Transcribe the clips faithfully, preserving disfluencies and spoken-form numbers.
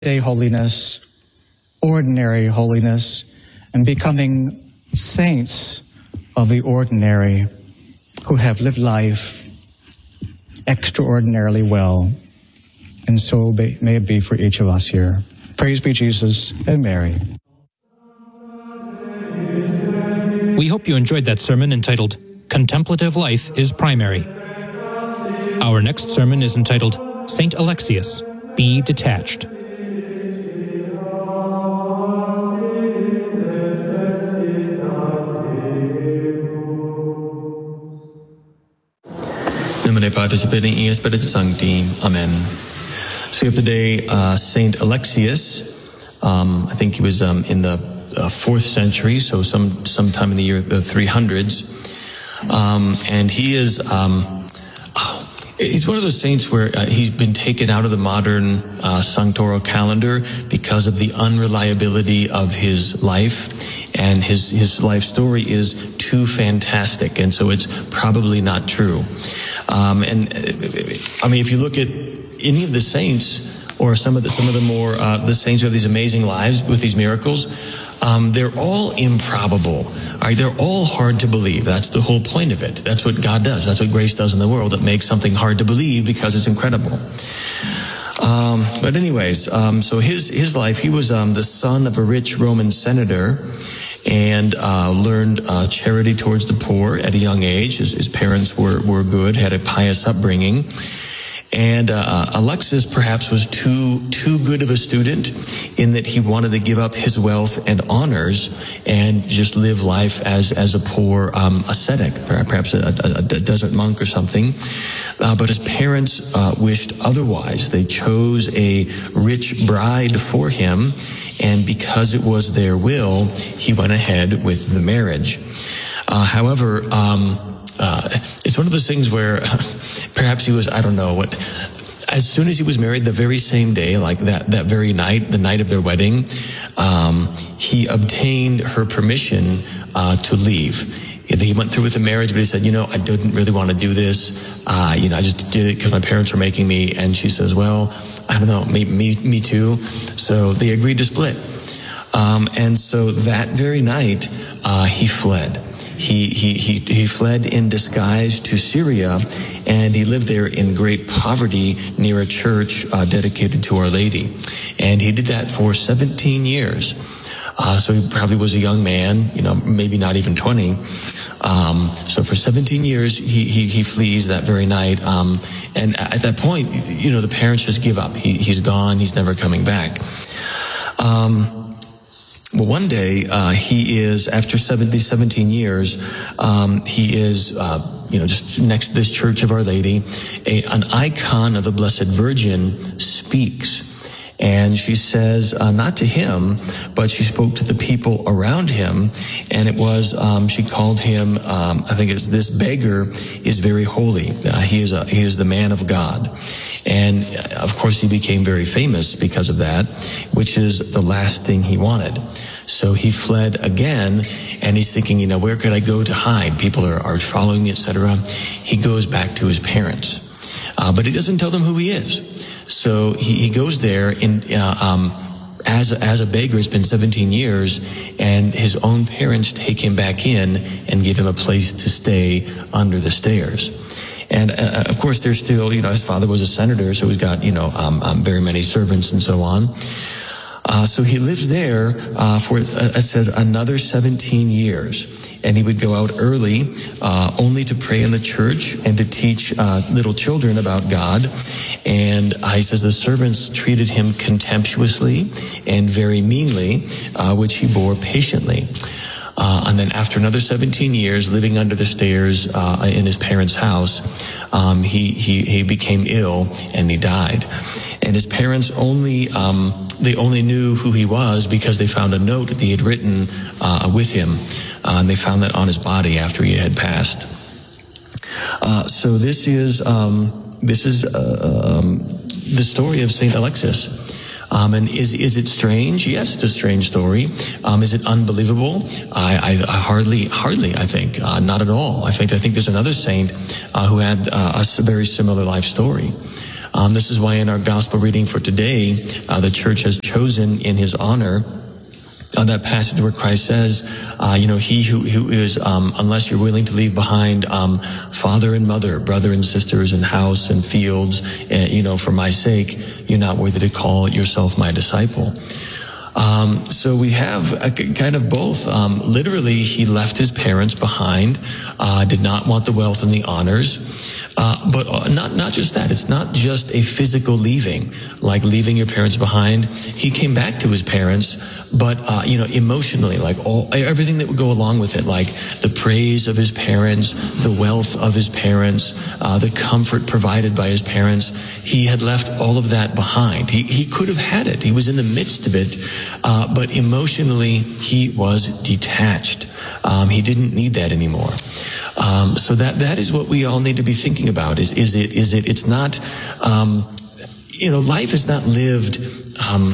day holiness, ordinary holiness, and becoming saints of the ordinary who have lived life extraordinarily well. And so may it be for each of us here. Praise be Jesus and Mary. We hope you enjoyed that sermon entitled, Contemplative Life is Primary. Our next sermon is entitled, Saint Alexius, Be Detached. Nomine Patris et Filii et Spiritus Sancti. Amen. So we have today uh, Saint Alexius. Um, I think he was um, in the uh, fourth century, so some sometime in the year the three hundreds. Um, and he is um, he's one of those saints where uh, he's been taken out of the modern uh, sanctoral calendar because of the unreliability of his life, and his his life story is too fantastic, and so it's probably not true. Um, and I mean, if you look at any of the saints, or some of the some of the more uh, the saints who have these amazing lives with these miracles, um, they're all improbable. All right, they're all hard to believe. That's the whole point of it. That's what God does. That's what grace does in the world. It makes something hard to believe because it's incredible. Um, but anyways, um, so his his life, he was um, the son of a rich Roman senator, and uh, learned uh, charity towards the poor at a young age. His, his parents were, were good, had a pious upbringing. And uh, Alexius perhaps was too too good of a student in that he wanted to give up his wealth and honors and just live life as as a poor um, ascetic, perhaps a, a, a desert monk or something. Uh, but his parents uh, wished otherwise. They chose a rich bride for him, and because it was their will, he went ahead with the marriage. Uh, however, um, uh, it's one of those things where perhaps he was, I don't know what, as soon as he was married, the very same day, like that, that very night, the night of their wedding, um, he obtained her permission uh, to leave. He went through with the marriage, but he said, you know, I didn't really want to do this. Uh, you know, I just did it because my parents were making me. And she says, well, I don't know, me, me, me too. So they agreed to split. Um, and so that very night, uh, he fled. He, he, he, he fled in disguise to Syria, and he lived there in great poverty near a church uh, dedicated to Our Lady. And he did that for seventeen years. Uh, so he probably was a young man, you know, maybe not even twenty. Um, so for seventeen years, he, he, he flees that very night. Um, and at that point, you know, the parents just give up. He, he's gone. He's never coming back. Um, well, one day, uh, he is, after seventy, seventeen years, um, he is, uh, you know, just next to this Church of Our Lady, a, an icon of the Blessed Virgin speaks. And she says, uh, not to him, but she spoke to the people around him. And it was, um, she called him, um, I think it's, this beggar is very holy. Uh, he is a, he is the man of God. And of course he became very famous because of that, which is the last thing he wanted. So he fled again, and he's thinking, you know, where could I go to hide? People are, are following me, et cetera. He goes back to his parents. Uh, but he doesn't tell them who he is. So he, he goes there in, uh, um, as, as a beggar. It's been seventeen years, and his own parents take him back in and give him a place to stay under the stairs. And, uh, of course, there's still, you know, his father was a senator, so he's got, you know, um, um, very many servants and so on. Uh, so he lives there, uh, for, uh, it says, another seventeen years. And he would go out early, uh, only to pray in the church and to teach, uh, little children about God. And uh, he says the servants treated him contemptuously and very meanly, uh, which he bore patiently. Uh, and then after another seventeen years living under the stairs, uh, in his parents' house, um, he, he, he became ill and he died. And his parents only, um, they only knew who he was because they found a note that he had written, uh, with him. Uh, and they found that on his body after he had passed. Uh, so this is, um, this is, uh, um, the story of Saint Alexius. Um, and is is it strange? Yes, it's a strange story. Um, is it unbelievable? I, I, I hardly, hardly, I think. Uh, not at all. I think I think there's another saint uh, who had uh, a very similar life story. Um, this is why in our gospel reading for today, uh, the church has chosen in his honor on that passage where Christ says, uh, you know, he who, who is, um, unless you're willing to leave behind um, father and mother, brother and sisters, and house and fields, uh, you know, for my sake, you're not worthy to call yourself my disciple. Um, so we have a, kind of both. Um, literally, he left his parents behind, uh, did not want the wealth and the honors. Uh, but not not just that. It's not just a physical leaving, like leaving your parents behind. He came back to his parents, but uh, you know, emotionally, like all everything that would go along with it, like the praise of his parents, the wealth of his parents, uh, the comfort provided by his parents. He had left all of that behind. He he could have had it. He was in the midst of it, uh, but emotionally he was detached. Um, he didn't need that anymore. Um, so that that is what we all need to be thinking about. Is is it is it? It's not. Um, you know, life is not lived. Um,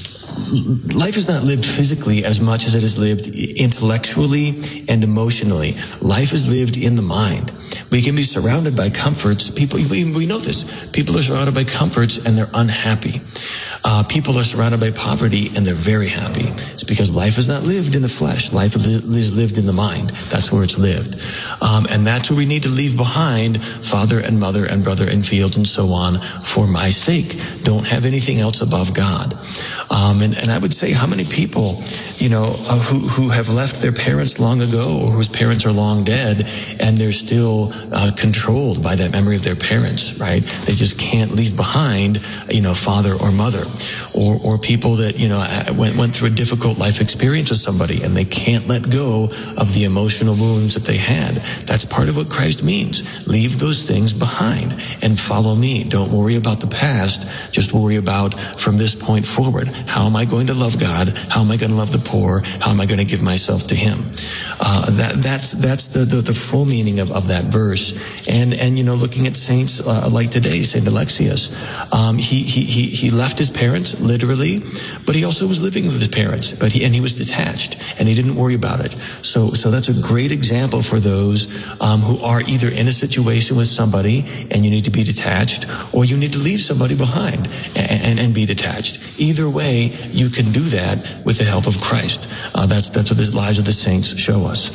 Life is not lived physically as much as it is lived intellectually and emotionally. Life is lived in the mind. We can be surrounded by comforts. People, we, we know this. People are surrounded by comforts and they're unhappy. Uh, people are surrounded by poverty and they're very happy. It's because life is not lived in the flesh. Life is lived in the mind. That's where it's lived. Um, and that's where we need to leave behind father and mother and brother and fields and so on for my sake. Don't have anything else above God. Um, and, and I would say how many people, you know, uh, who, who have left their parents long ago or whose parents are long dead and they're still uh, controlled by that memory of their parents, right? They just can't leave behind, you know, father or mother. Or, or people that, you know, went, went through a difficult life experience with somebody and they can't let go of the emotional wounds that they had. That's part of what Christ means. Leave those things behind and follow me. Don't worry about the past. Just worry about from this point forward. How am I going to love God? How am I going to love the poor? How am I going to give myself to him? Uh, that, that's, that's the, the, the full meaning of, of that verse. And, and, you know, looking at saints uh, like today, Saint Alexius, um, he, he, he, he left his parents, literally, but he also was living with his parents, but he, and he was detached and he didn't worry about it. So, so that's a great example for those, um, who are either in a situation with somebody and you need to be detached, or you need to leave somebody behind and, and, and be detached. Either way, you can do that with the help of Christ. Uh, that's, that's what the lives of the saints show us.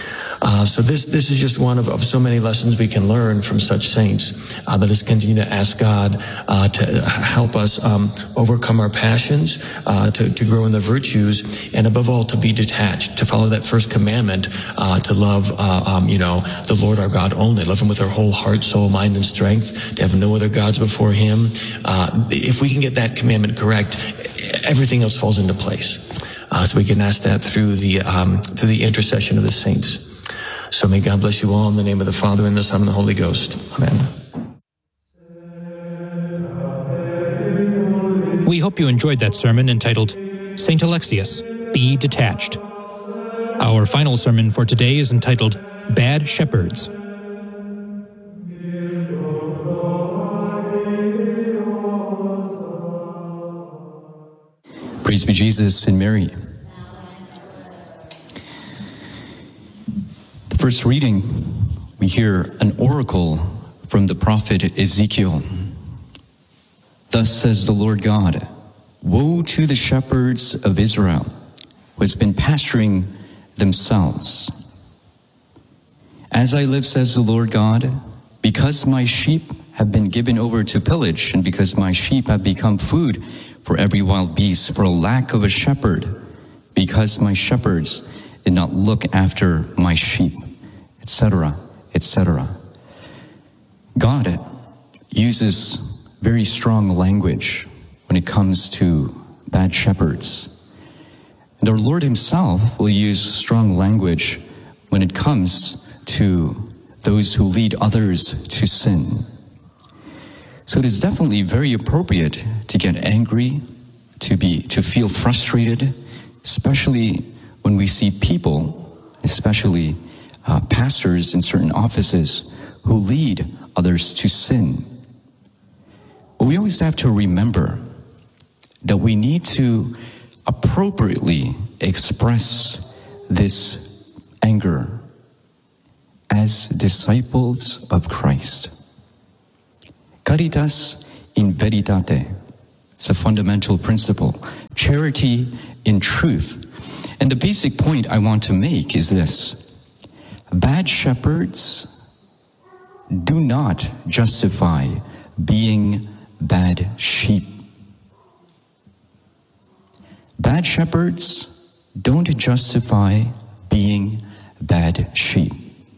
Uh, so this this is just one of, of so many lessons we can learn from such saints. Uh, let us continue to ask God uh, to help us um, overcome our passions, uh, to, to grow in the virtues, and above all, to be detached, to follow that first commandment, uh, to love, uh, um, you know, the Lord our God only. Love him with our whole heart, soul, mind, and strength, to have no other gods before him. Uh, if we can get that commandment correct, everything else falls into place. Uh, so we can ask that through the um, through the intercession of the saints. So may God bless you all in the name of the Father, and the Son, and the Holy Ghost. Amen. We hope you enjoyed that sermon entitled, Saint Alexius, Be Detached. Our final sermon for today is entitled, Bad Shepherds. Praise be Jesus and Mary. The first reading, we hear an oracle from the prophet Ezekiel. Thus says the Lord God, woe to the shepherds of Israel, who has been pasturing themselves. As I live, says the Lord God, because my sheep have been given over to pillage, and because my sheep have become food for every wild beast, for a lack of a shepherd, because my shepherds did not look after my sheep, et cetera, et cetera. God uses very strong language when it comes to bad shepherds. And our Lord himself will use strong language when it comes to those who lead others to sin. So it is definitely very appropriate to get angry, to be, to feel frustrated, especially when we see people, especially uh, pastors in certain offices, who lead others to sin. But we always have to remember that we need to appropriately express this anger as disciples of Christ. Caritas in veritate. It's a fundamental principle. Charity in truth. And the basic point I want to make is this. Bad shepherds do not justify being bad sheep. Bad shepherds don't justify being bad sheep.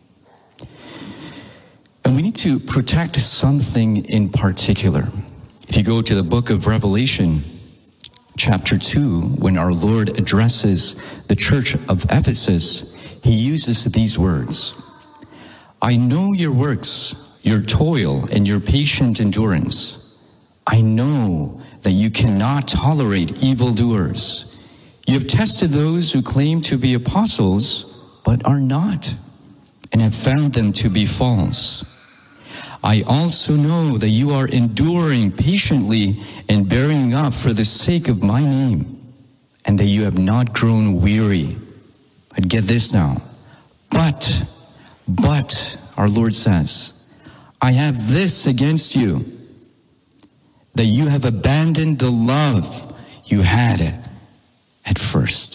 And we need to protect something in particular. If you go to the book of Revelation, chapter two, when our Lord addresses the church of Ephesus, he uses these words. I know your works, your toil, and your patient endurance. I know that you cannot tolerate evildoers. You have tested those who claim to be apostles, but are not, and have found them to be false. I also know that you are enduring patiently and bearing up for the sake of my name, and that you have not grown weary. But get this now. But, but, our Lord says, I have this against you, that you have abandoned the love you had at first.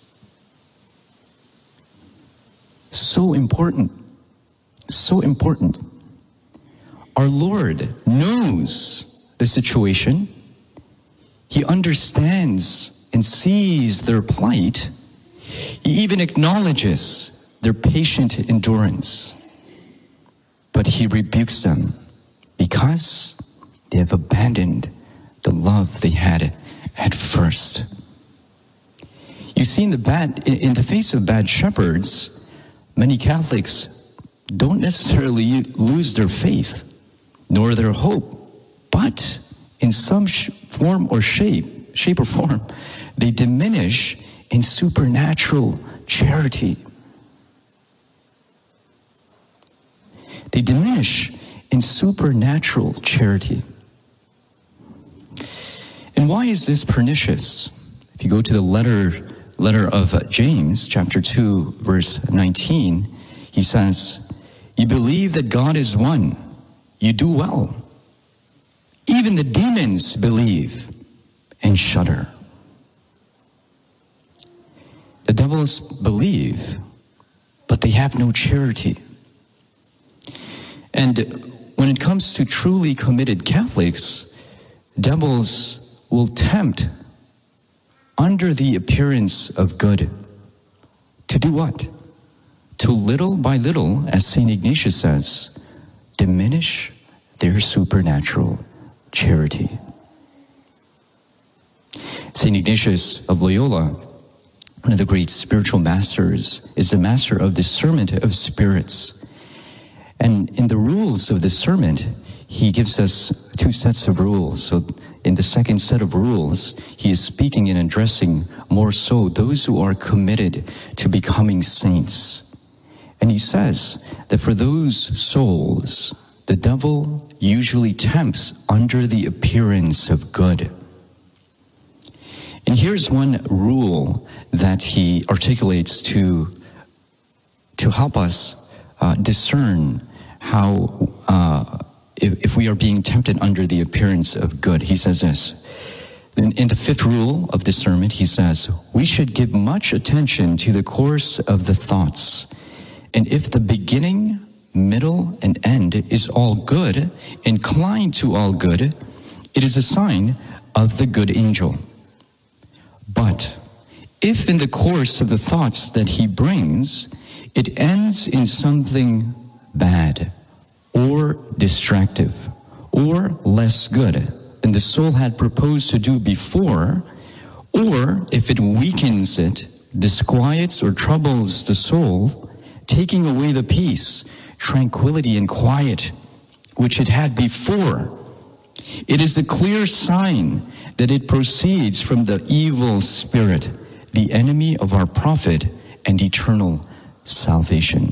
So important. So important. Our Lord knows the situation. He understands and sees their plight. He even acknowledges their patient endurance. But he rebukes them because they have abandoned the love they had at first. You see, in the bad, in the face of bad shepherds, many Catholics don't necessarily lose their faith, nor their hope, but in some sh- form or shape, shape or form, they diminish in supernatural charity. They diminish in supernatural charity. And why is this pernicious? If you go to the letter letter of James, chapter two, verse nineteen, he says, you believe that God is one. You do well. Even the demons believe and shudder. The devils believe, but they have no charity. And when it comes to truly committed Catholics, devils will tempt under the appearance of good. To do what? To little by little, as Saint Ignatius says, diminish their supernatural charity. Saint Ignatius of Loyola, one of the great spiritual masters, is the master of discernment of spirits. And in the rules of discernment, he gives us two sets of rules. So in the second set of rules, he is speaking and addressing more so those who are committed to becoming saints. And he says that for those souls, the devil usually tempts under the appearance of good. And here's one rule that he articulates to, to help us uh, discern how, uh, if, if we are being tempted under the appearance of good. He says this. In, in the fifth rule of discernment, he says, we should give much attention to the course of the thoughts. And if the beginning, middle, and end is all good, inclined to all good, it is a sign of the good angel. But if in the course of the thoughts that he brings, it ends in something bad, or distractive, or less good than the soul had proposed to do before, or if it weakens it, disquiets or troubles the soul, taking away the peace, tranquility, and quiet which it had before, it is a clear sign that it proceeds from the evil spirit, the enemy of our prophet and eternal salvation.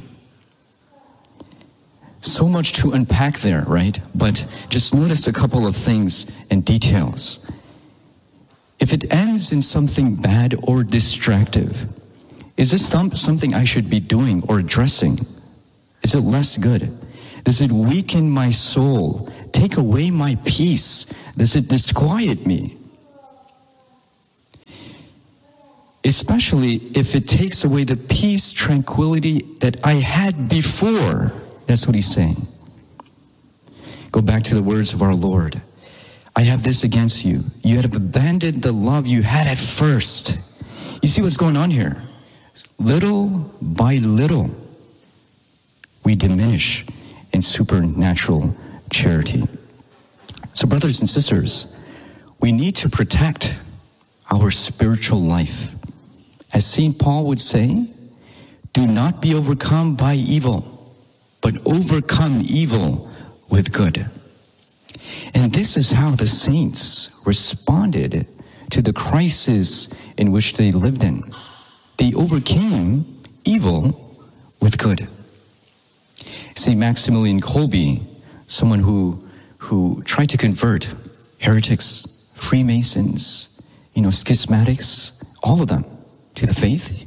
So much to unpack there, right? But just notice a couple of things and details. If it ends in something bad or distractive, is this something I should be doing or addressing? Is it less good? Does it weaken my soul? Take away my peace? Does it disquiet me? Especially if it takes away the peace, tranquility that I had before. That's what he's saying. Go back to the words of our Lord. I have this against you. You have abandoned the love you had at first. You see what's going on here? Little by little, we diminish in supernatural charity. So, brothers and sisters, we need to protect our spiritual life. As Saint Paul would say, do not be overcome by evil, but overcome evil with good. And this is how the saints responded to the crisis in which they lived in. They overcame evil with good. Saint Maximilian Kolbe, someone who, who tried to convert heretics, Freemasons, you know, schismatics, all of them, to the faith.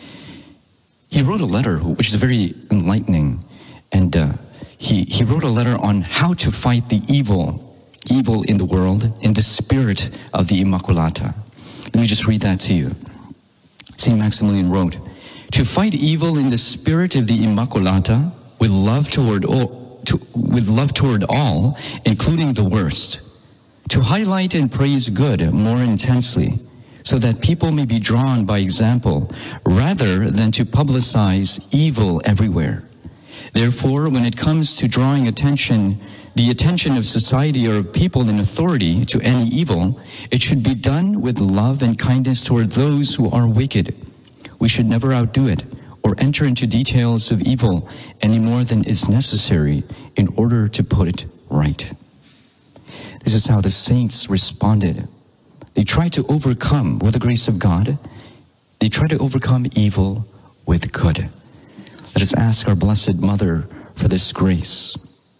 He wrote a letter which is very enlightening, and uh, he, he wrote a letter on how to fight the evil, evil in the world in the spirit of the Immaculata. Let me just read that to you. Saint Maximilian wrote, to fight evil in the spirit of the Immaculata with love toward all, to, with love toward all, including the worst, to highlight and praise good more intensely, so that people may be drawn by example rather than to publicize evil everywhere. Therefore, when it comes to drawing attention, the attention of society or of people in authority to any evil, it should be done with love and kindness toward those who are wicked. We should never outdo it or enter into details of evil any more than is necessary in order to put it right. This is how the saints responded. They tried to overcome, with the grace of God, they tried to overcome evil with good. Let us ask our Blessed Mother for this grace.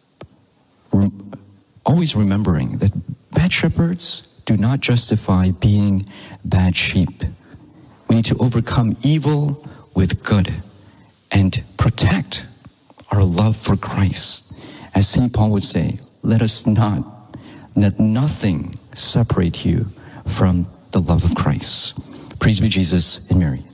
Rem- always remembering that bad shepherds do not justify being bad sheep. We need to overcome evil with good and protect our love for Christ. As Saint Paul would say, let us not, let nothing separate you from the love of Christ. Praise be Jesus and Mary.